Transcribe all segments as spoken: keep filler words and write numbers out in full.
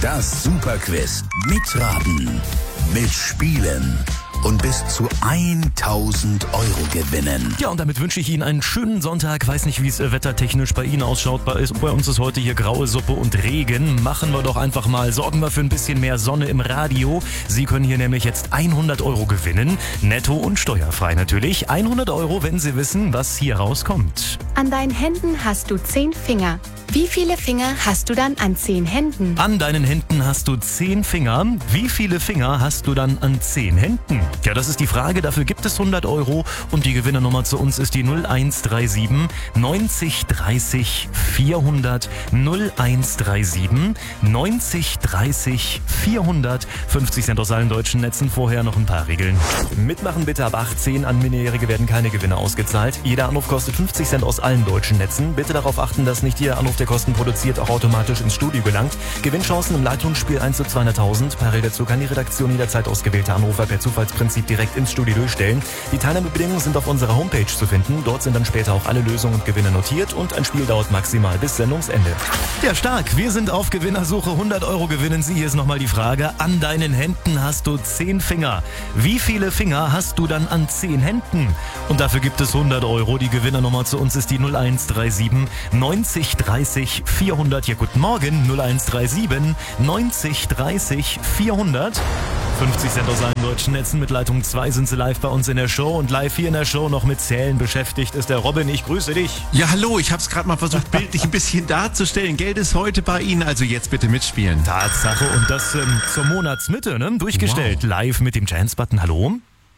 Das Superquiz. Mitraten, mitspielen und bis zu tausend Euro gewinnen. Ja, und damit wünsche ich Ihnen einen schönen Sonntag. Weiß nicht, wie es äh, wettertechnisch bei Ihnen ausschaut. Bei, bei uns ist heute hier graue Suppe und Regen. Machen wir doch einfach mal, sorgen wir für ein bisschen mehr Sonne im Radio. Sie können hier nämlich jetzt hundert Euro gewinnen. Netto und steuerfrei natürlich. hundert Euro, wenn Sie wissen, was hier rauskommt. An deinen Händen hast du zehn Finger. Wie viele Finger hast du dann an zehn Händen? An deinen Händen hast du zehn Finger. Wie viele Finger hast du dann an zehn Händen? Ja, das ist die Frage. Dafür gibt es hundert Euro. Und die Gewinnernummer zu uns ist die null eins drei sieben neunzig dreißig vierhundert. null eins drei sieben neunzig dreißig vierhundert. fünfzig Cent aus allen deutschen Netzen. Vorher noch ein paar Regeln. Mitmachen bitte ab achtzehn. An Minderjährige werden keine Gewinne ausgezahlt. Jeder Anruf kostet fünfzig Cent aus allen deutschen Netzen. Bitte darauf achten, dass nicht jeder Anruf, der Kosten produziert, auch automatisch ins Studio gelangt. Gewinnchancen im Leitungsspiel eins zu zweihunderttausend. Parallel dazu kann die Redaktion jederzeit ausgewählte Anrufer per Zufallsprinzip direkt ins Studio durchstellen. Die Teilnahmebedingungen sind auf unserer Homepage zu finden. Dort sind dann später auch alle Lösungen und Gewinne notiert und ein Spiel dauert maximal bis Sendungsende. Ja, stark. Wir sind auf Gewinnersuche. hundert Euro gewinnen Sie. Hier ist nochmal die Frage. An deinen Händen hast du zehn Finger. Wie viele Finger hast du dann an zehn Händen? Und dafür gibt es hundert Euro. Die Gewinnernummer zu uns ist die null eins drei sieben neunzig dreißig vierhundert. Ja, guten Morgen. null eins drei sieben neunzig dreißig vierhundert. fünfzig Cent aus allen deutschen Netzen. Mit Leitung zwei sind Sie live bei uns in der Show. Und live hier in der Show noch mit Zählen beschäftigt ist der Robin. Ich grüße dich. Ja, hallo. Ich habe es gerade mal versucht, bildlich ein bisschen darzustellen. Geld ist heute bei Ihnen, also jetzt bitte mitspielen. Tatsache. Und das ähm, zur Monatsmitte, ne? Durchgestellt. Wow. Live mit dem Chance-Button. Hallo?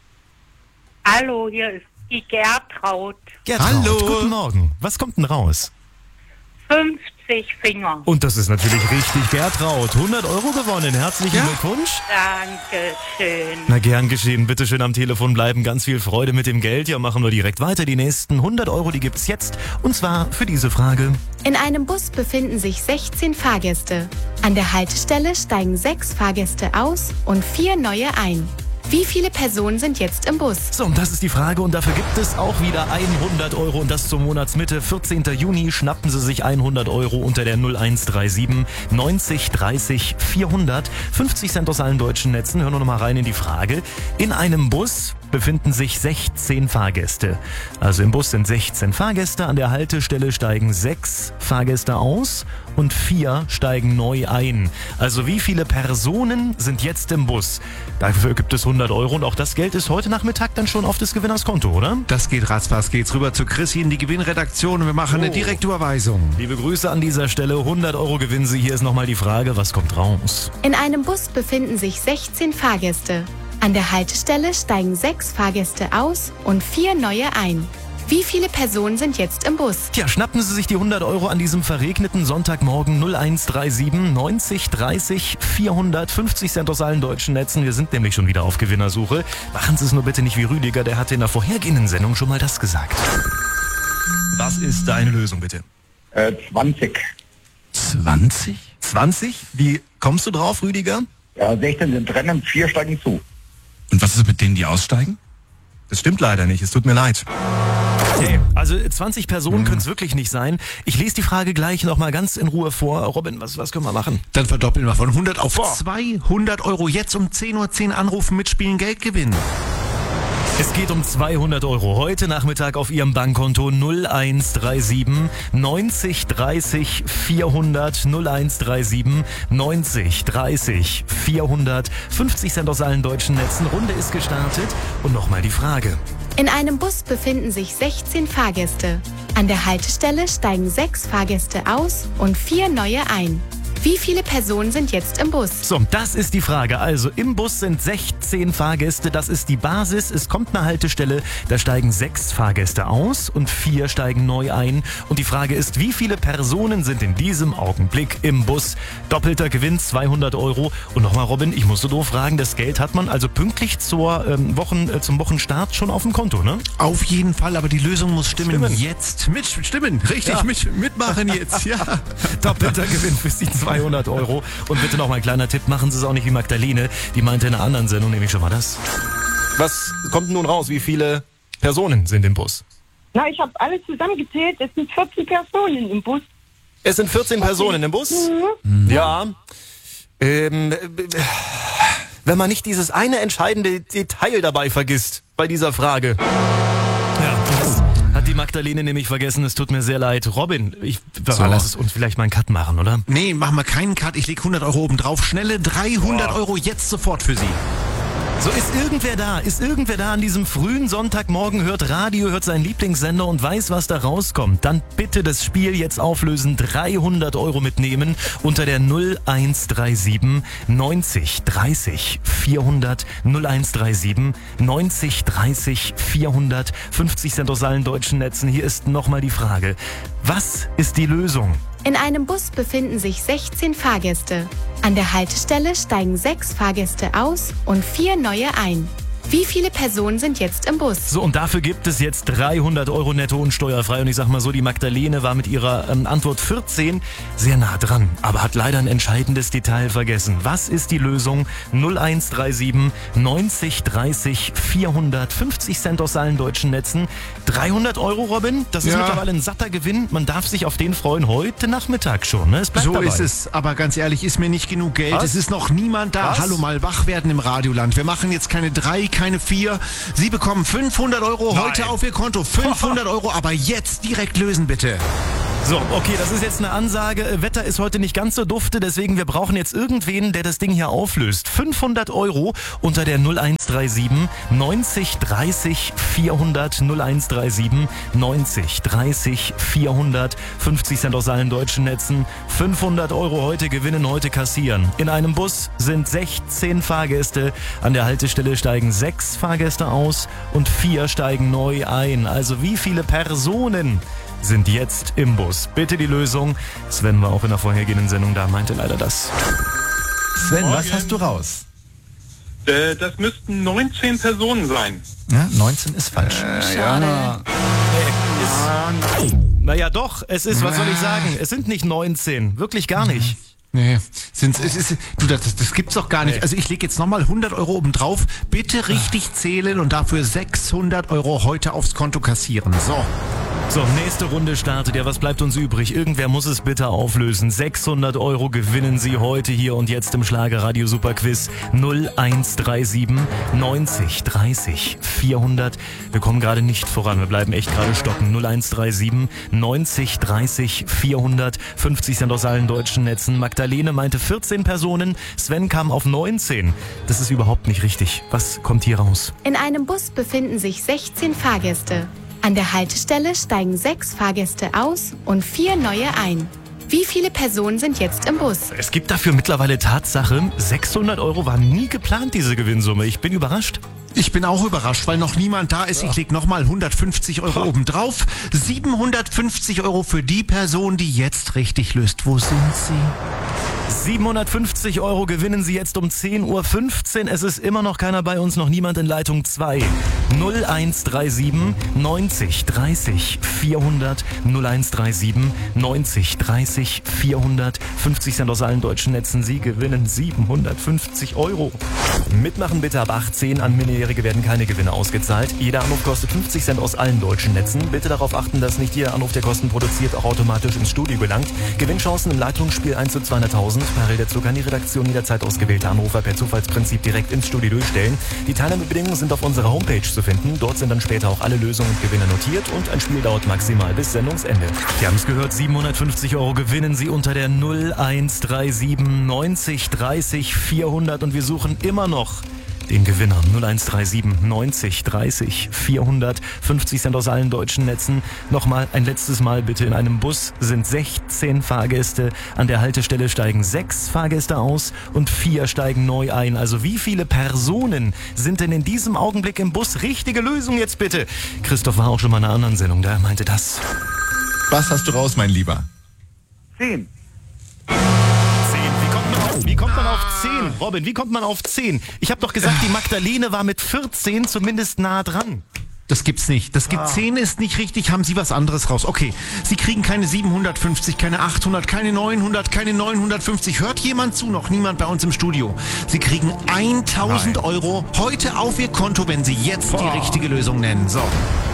Hallo, hier ist die Gertraud. Gertraud, hallo. Guten Morgen. Was kommt denn raus? fünfzig Finger. Und das ist natürlich richtig. Gertraud, hundert Euro gewonnen. Herzlichen Ja. Glückwunsch. Dankeschön. Na, gern geschehen. Bitte schön am Telefon bleiben. Ganz viel Freude mit dem Geld. Ja, machen wir direkt weiter. Die nächsten hundert Euro, die gibt's jetzt. Und zwar für diese Frage. In einem Bus befinden sich sechzehn Fahrgäste. An der Haltestelle steigen sechs Fahrgäste aus und vier neue ein. Wie viele Personen sind jetzt im Bus? So, und das ist die Frage. Und dafür gibt es auch wieder hundert Euro. Und das zur Monatsmitte. vierzehnten Juni schnappen Sie sich hundert Euro unter der null eins drei sieben neunzig dreißig vierhundert. fünfzig Cent aus allen deutschen Netzen. Hören wir noch mal rein in die Frage. In einem Bus befinden sich sechzehn Fahrgäste. Also im Bus sind sechzehn Fahrgäste. An der Haltestelle steigen sechs Fahrgäste aus und vier steigen neu ein. Also wie viele Personen sind jetzt im Bus? Dafür gibt es hundert Euro und auch das Geld ist heute Nachmittag dann schon auf des Gewinners Konto, oder? Das geht ratzfatz. Geht's rüber zu Chrissy in die Gewinnredaktion und wir machen eine Oh. Direktüberweisung. Liebe Grüße an dieser Stelle. hundert Euro gewinnen Sie. Hier ist nochmal die Frage, was kommt raus? In einem Bus befinden sich sechzehn Fahrgäste. An der Haltestelle steigen sechs Fahrgäste aus und vier neue ein. Wie viele Personen sind jetzt im Bus? Tja, schnappen Sie sich die hundert Euro an diesem verregneten Sonntagmorgen. null eins drei sieben neunzig dreißig vierhundert. fünfzig Cent aus allen deutschen Netzen. Wir sind nämlich schon wieder auf Gewinnersuche. Machen Sie es nur bitte nicht wie Rüdiger, der hatte in der vorhergehenden Sendung schon mal das gesagt. Was ist deine Lösung, bitte? Äh, zwanzig. zwanzig? zwanzig? Wie kommst du drauf, Rüdiger? Ja, sechzehn sind drin und vier steigen zu. Und was ist mit denen, die aussteigen? Das stimmt leider nicht, es tut mir leid. Okay, also zwanzig Personen können es wirklich nicht sein. Ich lese die Frage gleich nochmal ganz in Ruhe vor. Robin, was, was können wir machen? Dann verdoppeln wir von hundert auf Boah. zweihundert Euro. Jetzt um zehn Uhr zehn anrufen, mitspielen, Geld gewinnen. Es geht um zweihundert Euro. Heute Nachmittag auf Ihrem Bankkonto null eins drei sieben neunzig dreißig vierhundert. null eins drei sieben neunzig dreißig vierhundert. fünfzig Cent aus allen deutschen Netzen. Runde ist gestartet. Und nochmal die Frage. In einem Bus befinden sich sechzehn Fahrgäste. An der Haltestelle steigen sechs Fahrgäste aus und vier neue ein. Wie viele Personen sind jetzt im Bus? So, das ist die Frage. Also im Bus sind sechzehn Fahrgäste, das ist die Basis. Es kommt eine Haltestelle, da steigen sechs Fahrgäste aus und vier steigen neu ein. Und die Frage ist, wie viele Personen sind in diesem Augenblick im Bus? Doppelter Gewinn, zweihundert Euro. Und nochmal, Robin, ich muss so doof fragen, das Geld hat man also pünktlich zur, ähm, Wochen, äh, zum Wochenstart schon auf dem Konto, ne? Auf jeden Fall, aber die Lösung muss stimmen. Stimmen. Jetzt. Mit, stimmen, richtig, Ja. mit, mitmachen jetzt, ja. Doppelter Gewinn für Sie, zweihundert Euro. Und bitte noch mal ein kleiner Tipp, machen Sie es auch nicht wie Magdalene. Die meinte in einer anderen Sendung nämlich schon mal das. Was kommt nun raus? Wie viele Personen sind im Bus? Na, ich habe alles zusammengezählt. Es sind vierzehn Personen im Bus. Es sind vierzehn Personen im Bus? Mhm. Ja. Ähm, äh, wenn man nicht dieses eine entscheidende Detail dabei vergisst bei dieser Frage. Ja, das hat die Magdalene nämlich vergessen. Es tut mir sehr leid. Robin, ich so. lass es uns vielleicht mal einen Cut machen, oder? Nee, machen wir keinen Cut. Ich leg hundert Euro oben drauf. Schnelle dreihundert Boah. Euro jetzt sofort für Sie. So, ist irgendwer da? Ist irgendwer da an diesem frühen Sonntagmorgen, hört Radio, hört seinen Lieblingssender und weiß, was da rauskommt? Dann bitte das Spiel jetzt auflösen, dreihundert Euro mitnehmen unter der null eins drei sieben neunzig dreißig vierhundert null eins drei sieben neunzig dreißig vierhundert fünfzig Cent aus allen deutschen Netzen. Hier ist nochmal die Frage, was ist die Lösung? In einem Bus befinden sich sechzehn Fahrgäste. An der Haltestelle steigen sechs Fahrgäste aus und vier neue ein. Wie viele Personen sind jetzt im Bus? So, und dafür gibt es jetzt dreihundert Euro netto und steuerfrei. Und ich sag mal so, die Magdalene war mit ihrer ähm, Antwort vierzehn sehr nah dran, aber hat leider ein entscheidendes Detail vergessen. Was ist die Lösung? null eins drei sieben neunzig dreißig vierhundert fünfzig Cent aus allen deutschen Netzen. dreihundert Euro, Robin, das ist Ja. mittlerweile ein satter Gewinn. Man darf sich auf den freuen heute Nachmittag schon. Ne? Es bleibt So dabei. ist es, aber ganz ehrlich, ist mir nicht genug Geld. Was? Es ist noch niemand da. Was? Hallo, mal wach werden im Radioland. Wir machen jetzt keine drei, keine vier. Sie bekommen fünfhundert Euro Nein. heute auf Ihr Konto. fünfhundert Euro, aber jetzt direkt lösen, bitte. So, okay, das ist jetzt eine Ansage. Wetter ist heute nicht ganz so dufte, deswegen wir brauchen jetzt irgendwen, der das Ding hier auflöst. fünfhundert Euro unter der null eins drei sieben neunzig dreißig vierhundert null eins drei sieben neunzig dreißig vierhundert fünfzig Cent aus allen deutschen Netzen. fünfhundert Euro heute gewinnen, heute kassieren. In einem Bus sind sechzehn Fahrgäste. An der Haltestelle steigen sechs Fahrgäste aus und vier steigen neu ein. Also wie viele Personen sind jetzt im Bus? Bitte die Lösung. Sven war auch in der vorhergehenden Sendung da, meinte leider das. Sven, Morgen. was hast du raus? Äh, das müssten neunzehn Personen sein. Ja, neunzehn ist falsch. Ja. Naja doch, es ist, was soll ich sagen, es sind nicht neunzehn, wirklich gar nicht. Nee, sind, es ist, du, das, das gibt's doch gar nicht. Nee. Also ich lege jetzt nochmal hundert Euro oben drauf. Bitte richtig zählen und dafür sechshundert Euro heute aufs Konto kassieren. So. So, nächste Runde startet. Ja, was bleibt uns übrig? Irgendwer muss es bitte auflösen. sechshundert Euro gewinnen Sie heute hier und jetzt im Schlagerradio Superquiz null eins drei sieben neunzig dreißig vierhundert. Wir kommen gerade nicht voran, wir bleiben echt gerade stocken. null eins drei sieben neunzig dreißig vierhundert fünfzig Cent aus allen deutschen Netzen. Magdalene meinte vierzehn Personen, Sven kam auf neunzehn. Das ist überhaupt nicht richtig. Was kommt hier raus? In einem Bus befinden sich sechzehn Fahrgäste. An der Haltestelle steigen sechs Fahrgäste aus und vier neue ein. Wie viele Personen sind jetzt im Bus? Es gibt dafür mittlerweile Tatsache, sechshundert Euro war nie geplant, diese Gewinnsumme. Ich bin überrascht. Ich bin auch überrascht, weil noch niemand da ist. Ich leg nochmal hundertfünfzig Euro oben drauf. siebenhundertfünfzig Euro für die Person, die jetzt richtig löst. Wo sind Sie? siebenhundertfünfzig Euro gewinnen Sie jetzt um zehn Uhr fünfzehn. Es ist immer noch keiner bei uns, noch niemand in Leitung zwei. null eins drei sieben neunzig dreißig vierhundert null eins drei sieben neunzig dreißig vierhundert fünfzig Cent aus allen deutschen Netzen. Sie gewinnen siebenhundertfünfzig Euro. Mitmachen bitte ab achtzehn. An Minderjährige werden keine Gewinne ausgezahlt. Jeder Anruf kostet fünfzig Cent aus allen deutschen Netzen. Bitte darauf achten, dass nicht jeder Anruf, der Kosten produziert, auch automatisch ins Studio gelangt. Gewinnchancen im Leitungsspiel eins zu zweihunderttausend. Parallel dazu kann die Redaktion jederzeit ausgewählte Anrufer per Zufallsprinzip direkt ins Studio durchstellen. Die Teilnahmebedingungen sind auf unserer Homepage zu finden. Dort sind dann später auch alle Lösungen und Gewinne notiert und ein Spiel dauert maximal bis Sendungsende. Sie haben es gehört, siebenhundertfünfzig Euro gewinnen Sie unter der null eins drei sieben neunzig dreißig vierhundert und wir suchen immer noch den Gewinner. null eins drei sieben neunzig dreißig vierhundert fünfzig Cent aus allen deutschen Netzen. Nochmal ein letztes Mal bitte. In einem Bus sind sechzehn Fahrgäste. An der Haltestelle steigen sechs Fahrgäste aus und vier steigen neu ein. Also wie viele Personen sind denn in diesem Augenblick im Bus? Richtige Lösung jetzt bitte. Christoph war auch schon mal in einer anderen Sendung, da meinte das. Was hast du raus, mein Lieber? Zehn. Wie kommt man auf, wie kommt man auf zehn? Robin, wie kommt man auf zehn? Ich habe doch gesagt, die Magdalene war mit vierzehn zumindest nah dran. Das gibt's nicht. Das gibt zehn ist nicht richtig. Haben Sie was anderes raus? Okay. Sie kriegen keine siebenhundertfünfzig, keine achthundert, keine neunhundert, keine neunhundertfünfzig. Hört jemand zu? Noch niemand bei uns im Studio. Sie kriegen tausend Euro heute auf Ihr Konto, wenn Sie jetzt die richtige Lösung nennen. So.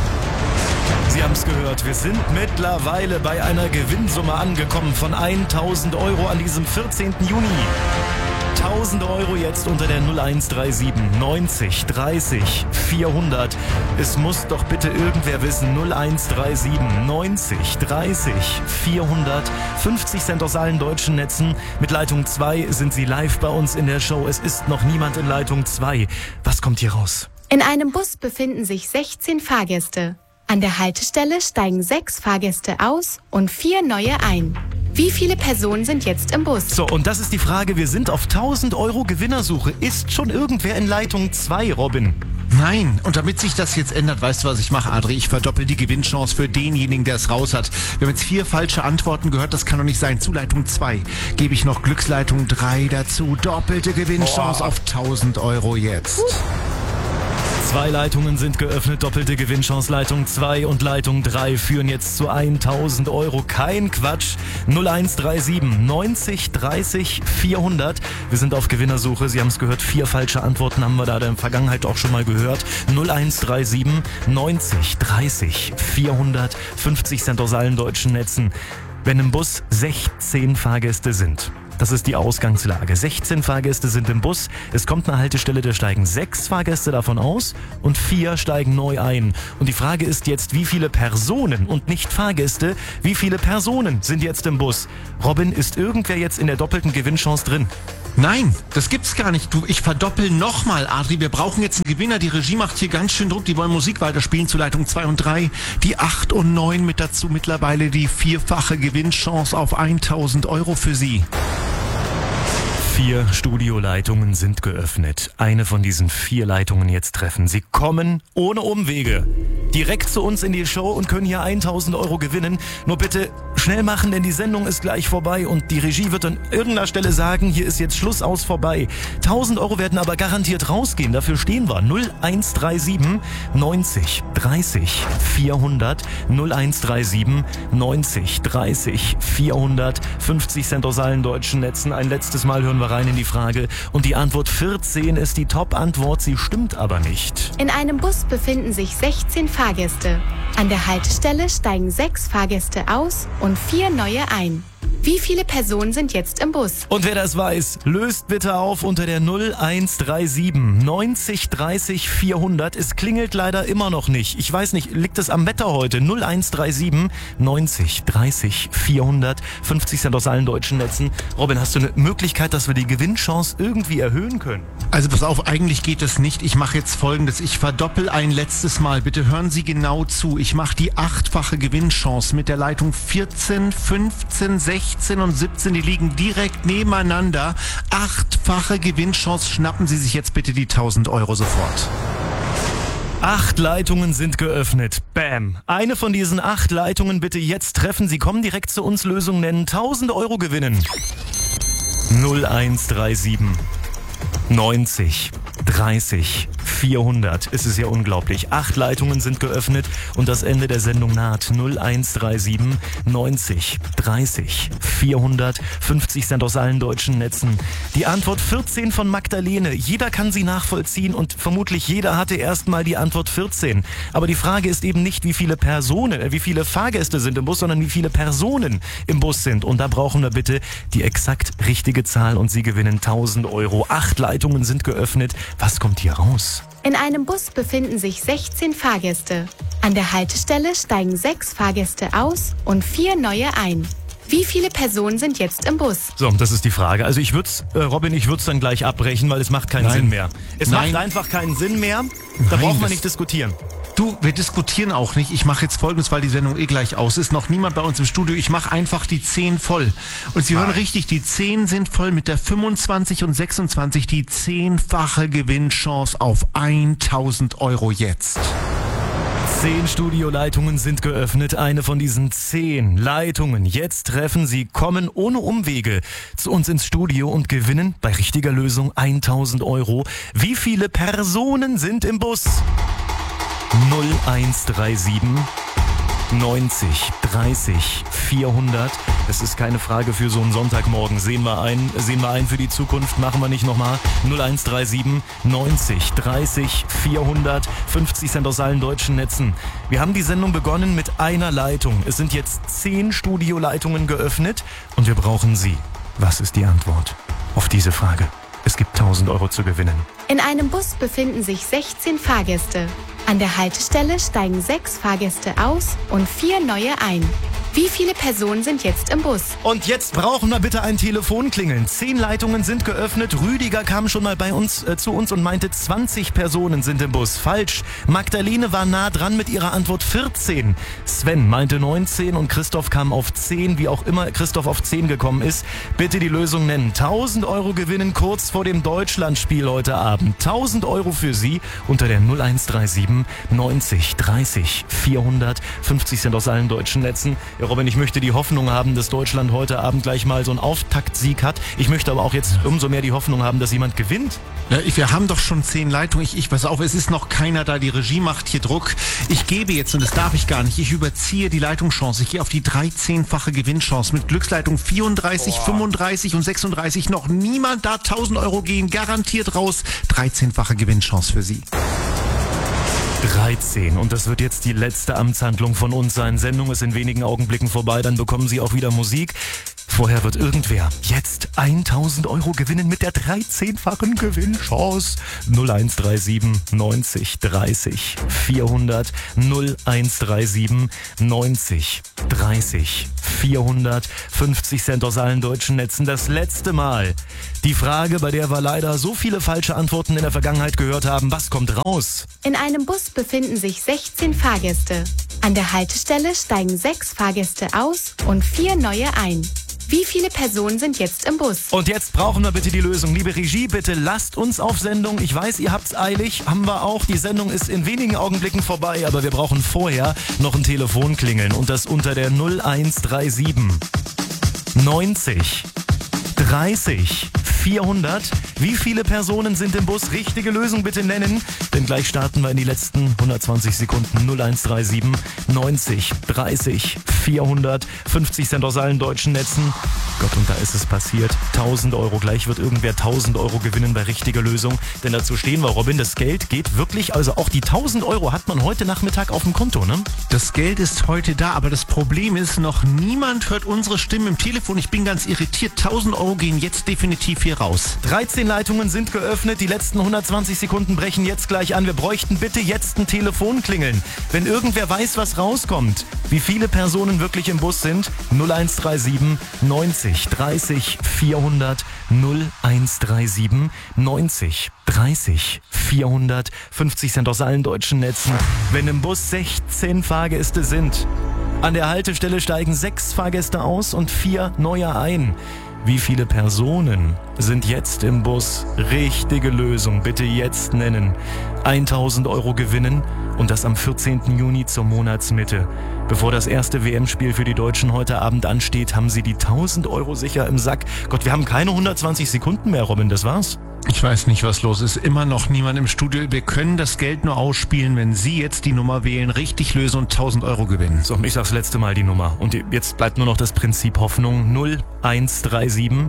Sie haben es gehört, wir sind mittlerweile bei einer Gewinnsumme angekommen von tausend Euro an diesem vierzehnten Juni. tausend Euro jetzt unter der null eins drei sieben neunzig dreißig vierhundert. Es muss doch bitte irgendwer wissen. null eins drei sieben neunzig dreißig vierhundert. fünfzig Cent aus allen deutschen Netzen. Mit Leitung zwei sind Sie live bei uns in der Show. Es ist noch niemand in Leitung zwei. Was kommt hier raus? In einem Bus befinden sich sechzehn Fahrgäste. An der Haltestelle steigen sechs Fahrgäste aus und vier neue ein. Wie viele Personen sind jetzt im Bus? So, und das ist die Frage. Wir sind auf tausend Euro Gewinnersuche. Ist schon irgendwer in Leitung zwei, Robin? Nein, und damit sich das jetzt ändert, weißt du, was ich mache, Adri? Ich verdoppel die Gewinnchance für denjenigen, der es raus hat. Wir haben jetzt vier falsche Antworten gehört, das kann doch nicht sein. Zu Leitung zwei gebe ich noch Glücksleitung drei dazu. Doppelte Gewinnchance oh. auf tausend Euro jetzt. Uh. Zwei Leitungen sind geöffnet, doppelte Gewinnchance. Leitung zwei und Leitung drei führen jetzt zu tausend Euro. Kein Quatsch. null eins drei sieben neunzig dreißig vierhundert. Wir sind auf Gewinnersuche. Sie haben es gehört, vier falsche Antworten haben wir da in der Vergangenheit auch schon mal gehört. null eins drei sieben neunzig dreißig vierhundert. fünfzig Cent aus allen deutschen Netzen. Wenn im Bus sechzehn Fahrgäste sind. Das ist die Ausgangslage. sechzehn Fahrgäste sind im Bus. Es kommt eine Haltestelle, da steigen sechs Fahrgäste davon aus und vier steigen neu ein. Und die Frage ist jetzt, wie viele Personen und nicht Fahrgäste, wie viele Personen sind jetzt im Bus? Robin, ist irgendwer jetzt in der doppelten Gewinnchance drin? Nein, das gibt's gar nicht. Du, ich verdoppel nochmal, Adri. Wir brauchen jetzt einen Gewinner. Die Regie macht hier ganz schön Druck. Die wollen Musik weiterspielen zu Leitung zwei und drei. Die acht und neun mit dazu mittlerweile die vierfache Gewinnchance auf tausend Euro für Sie. Vier Studioleitungen sind geöffnet. Eine von diesen vier Leitungen jetzt treffen. Sie kommen ohne Umwege direkt zu uns in die Show und können hier tausend Euro gewinnen. Nur bitte schnell machen, denn die Sendung ist gleich vorbei und die Regie wird an irgendeiner Stelle sagen, hier ist jetzt Schluss, aus, vorbei. tausend Euro werden aber garantiert rausgehen. Dafür stehen wir. null eins drei sieben neunzig dreißig vierhundert. null eins drei sieben neunzig dreißig vierhundert. fünfzig Cent aus allen deutschen Netzen. Ein letztes Mal hören wir rein in die Frage. Und die Antwort vierzehn ist die Top-Antwort. Sie stimmt aber nicht. In einem Bus befinden sich sechzehn Fahrgäste. An der Haltestelle steigen sechs Fahrgäste aus und vier neue ein. Wie viele Personen sind jetzt im Bus? Und wer das weiß, löst bitte auf unter der null eins drei sieben neunzig dreißig vierhundert. Es klingelt leider immer noch nicht. Ich weiß nicht, liegt es am Wetter heute? null eins drei sieben neunzig dreißig vierhundert. fünfzig Cent aus allen deutschen Netzen. Robin, hast du eine Möglichkeit, dass wir die Gewinnchance irgendwie erhöhen können? Also pass auf, eigentlich geht es nicht. Ich mache jetzt Folgendes. Ich verdoppel ein letztes Mal. Bitte hören Sie genau zu. Ich mache die achtfache Gewinnchance mit der Leitung vierzehn, fünfzehn, sechzehn und siebzehn. Die liegen direkt nebeneinander. Achtfache Gewinnchance. Schnappen Sie sich jetzt bitte die tausend Euro sofort. Acht Leitungen sind geöffnet. Bam. Eine von diesen acht Leitungen bitte jetzt treffen. Sie kommen direkt zu uns, Lösung nennen. tausend Euro gewinnen. null eins drei sieben neunzig dreißig vierhundert. Es ist ja unglaublich. Acht Leitungen sind geöffnet und das Ende der Sendung naht. null eins drei sieben neunzig dreißig vierhundert. fünfzig Cent aus allen deutschen Netzen. Die Antwort vierzehn von Magdalene. Jeder kann sie nachvollziehen und vermutlich jeder hatte erstmal die Antwort vierzehn. Aber die Frage ist eben nicht, wie viele Personen, äh, wie viele Fahrgäste sind im Bus, sondern wie viele Personen im Bus sind. Und da brauchen wir bitte die exakt richtige Zahl und Sie gewinnen tausend Euro. Acht Leitungen sind geöffnet. Was kommt hier raus? In einem Bus befinden sich sechzehn Fahrgäste. An der Haltestelle steigen sechs Fahrgäste aus und vier neue ein. Wie viele Personen sind jetzt im Bus? So, das ist die Frage. Also ich würde äh, Robin, ich würde es dann gleich abbrechen, weil es macht keinen Nein. Sinn mehr. Es Nein. macht einfach keinen Sinn mehr. Da Nein, braucht man das- nicht diskutieren. Du, wir diskutieren auch nicht. Ich mache jetzt Folgendes, weil die Sendung eh gleich aus ist. Noch niemand bei uns im Studio. Ich mache einfach die zehn voll. Und Sie hören richtig, die zehn sind voll mit der fünfundzwanzig und sechsundzwanzig. Die zehnfache Gewinnchance auf tausend Euro jetzt. Zehn Studioleitungen sind geöffnet. Eine von diesen zehn Leitungen jetzt treffen. Sie kommen ohne Umwege zu uns ins Studio und gewinnen bei richtiger Lösung tausend Euro. Wie viele Personen sind im Bus? null eins drei sieben neunzig dreißig vierhundert. Das ist keine Frage für so einen Sonntagmorgen. Sehen wir ein, sehen wir ein für die Zukunft. Machen wir nicht nochmal. null eins drei sieben neunzig dreißig vierhundert. fünfzig Cent aus allen deutschen Netzen. Wir haben die Sendung begonnen mit einer Leitung. Es sind jetzt zehn Studioleitungen geöffnet und wir brauchen Sie. Was ist die Antwort auf diese Frage? Es gibt tausend Euro zu gewinnen. In einem Bus befinden sich sechzehn Fahrgäste. An der Haltestelle steigen sechs Fahrgäste aus und vier neue ein. Wie viele Personen sind jetzt im Bus? Und jetzt brauchen wir bitte ein Telefonklingeln. Zehn Leitungen sind geöffnet. Rüdiger kam schon mal bei uns äh, zu uns und meinte, zwanzig Personen sind im Bus. Falsch. Magdalene war nah dran mit ihrer Antwort vierzehn. Sven meinte neunzehn und Christoph kam auf zehn. Wie auch immer Christoph auf zehn gekommen ist, bitte die Lösung nennen. tausend Euro gewinnen kurz vor dem Deutschlandspiel heute Abend. tausend Euro für Sie unter der null eins drei sieben neunzig dreißig vierhundert. fünfzig sind aus allen deutschen Netzen. Ja, Robin, ich möchte die Hoffnung haben, dass Deutschland heute Abend gleich mal so einen Auftaktsieg hat. Ich möchte aber auch jetzt umso mehr die Hoffnung haben, dass jemand gewinnt. Ja, ich, wir haben doch schon zehn Leitungen. Ich, ich pass auf, es ist noch keiner da. Die Regie macht hier Druck. Ich gebe jetzt, und das darf ich gar nicht, ich überziehe die Leitungschance. Ich gehe auf die dreizehnfache Gewinnchance mit Glücksleitung vierunddreißig, Boah. fünfunddreißig und sechsunddreißig. Noch niemand da. tausend Euro gehen garantiert raus. dreizehnfache Gewinnchance für Sie. dreizehn. Und das wird jetzt die letzte Amtshandlung von uns sein. Sendung ist in wenigen Augenblicken vorbei, dann bekommen Sie auch wieder Musik. Vorher wird irgendwer jetzt tausend Euro gewinnen mit der dreizehnfachen Gewinnchance. null eins drei sieben neunzig dreißig vierhundert. null eins drei sieben neunzig dreißig vierhundert. fünfzig Cent aus allen deutschen Netzen. Das letzte Mal. Die Frage, bei der wir leider so viele falsche Antworten in der Vergangenheit gehört haben. Was kommt raus? In einem Bus befinden sich sechzehn Fahrgäste. An der Haltestelle steigen sechs Fahrgäste aus und vier neue ein. Wie viele Personen sind jetzt im Bus? Und jetzt brauchen wir bitte die Lösung. Liebe Regie, bitte lasst uns auf Sendung. Ich weiß, ihr habt's eilig. Haben wir auch. Die Sendung ist in wenigen Augenblicken vorbei. Aber wir brauchen vorher noch ein Telefonklingeln. Und das unter der null eins drei sieben neunzig dreißig vierhundert. Wie viele Personen sind im Bus? Richtige Lösung bitte nennen. Denn gleich starten wir in die letzten hundertzwanzig Sekunden. null eins drei sieben neunzig dreißig vierhundert. fünfzig Cent aus allen deutschen Netzen. Gott, und da ist es passiert. tausend Euro. Gleich wird irgendwer tausend Euro gewinnen bei richtiger Lösung. Denn dazu stehen wir, Robin. Das Geld geht wirklich, also auch die tausend Euro hat man heute Nachmittag auf dem Konto, ne? Das Geld ist heute da, aber das Problem ist, noch niemand hört unsere Stimmen im Telefon. Ich bin ganz irritiert. tausend Euro gehen jetzt definitiv hier raus. dreizehn Leitungen sind geöffnet. Die letzten hundertzwanzig Sekunden brechen jetzt gleich an. Wir bräuchten bitte jetzt ein Telefonklingeln. Wenn irgendwer weiß, was rauskommt, wie viele Personen wirklich im Bus sind, null eins drei sieben neunzig dreißig vierhundert. null eins drei sieben neunzig dreißig vierhundert. fünfzig Cent aus allen deutschen Netzen. Wenn im Bus sechzehn Fahrgäste sind, an der Haltestelle steigen sechs Fahrgäste aus und vier neue ein. Wie viele Personen sind jetzt im Bus? Richtige Lösung, bitte jetzt nennen. tausend Euro gewinnen und das am vierzehnten Juni zur Monatsmitte. Bevor das erste W M-Spiel für die Deutschen heute Abend ansteht, haben Sie die tausend Euro sicher im Sack. Gott, wir haben keine hundertzwanzig Sekunden mehr, Robin, das war's. Ich weiß nicht, was los ist. Immer noch niemand im Studio. Wir können das Geld nur ausspielen, wenn Sie jetzt die Nummer wählen, richtig lösen und tausend Euro gewinnen. So, ich sag's letzte Mal die Nummer. Und jetzt bleibt nur noch das Prinzip Hoffnung. null eins drei sieben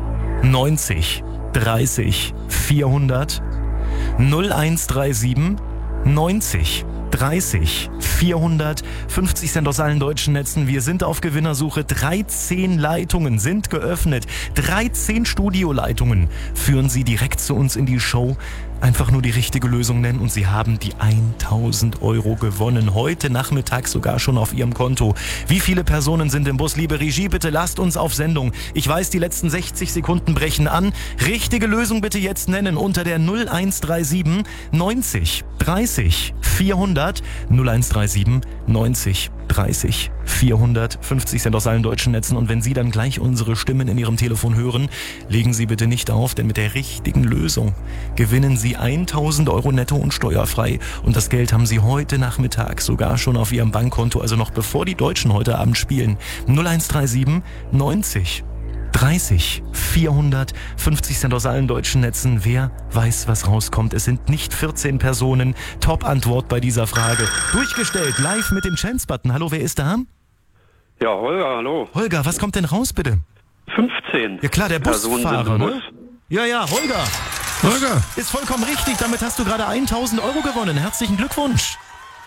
neunzig dreißig vierhundert. null eins drei sieben neunzig dreißig vierhundert. fünfzig Cent aus allen deutschen Netzen. Wir sind auf Gewinnersuche. dreizehn Leitungen sind geöffnet. dreizehn Studioleitungen führen Sie direkt zu uns in die Show. Einfach nur die richtige Lösung nennen und Sie haben die tausend Euro gewonnen. Heute Nachmittag sogar schon auf Ihrem Konto. Wie viele Personen sind im Bus? Liebe Regie, bitte lasst uns auf Sendung. Ich weiß, die letzten sechzig Sekunden brechen an. Richtige Lösung bitte jetzt nennen unter der null eins drei sieben neunzig dreißig vierhundert. null eins drei sieben neunzig dreißig vierhundert. fünfzig Cent aus allen deutschen Netzen. Und wenn Sie dann gleich unsere Stimmen in Ihrem Telefon hören, legen Sie bitte nicht auf, denn mit der richtigen Lösung gewinnen Sie tausend Euro netto und steuerfrei. Und das Geld haben Sie heute Nachmittag sogar schon auf Ihrem Bankkonto, also noch bevor die Deutschen heute Abend spielen. null eins drei sieben neunzig dreißig vierhundert. fünfzig Cent aus allen deutschen Netzen. Wer weiß, was rauskommt? Es sind nicht vierzehn Personen. Top-Antwort bei dieser Frage. Durchgestellt, live mit dem Chance-Button. Hallo, wer ist da? Ja, Holger, hallo. Holger, was kommt denn raus, bitte? fünfzehn. Ja klar, der Personen Busfahrer, sind im ne? Bus. Ja, ja, Holger. Holger. Ist vollkommen richtig. Damit hast du gerade tausend Euro gewonnen. Herzlichen Glückwunsch.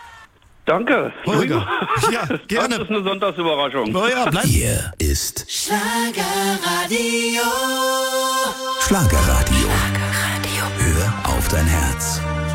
Danke. Holger. Ja, gerne. Das ist eine Sonntagsüberraschung. Oh ja, bleib. Hier ist Schlagerradio. Schlagerradio. Hör auf dein Herz.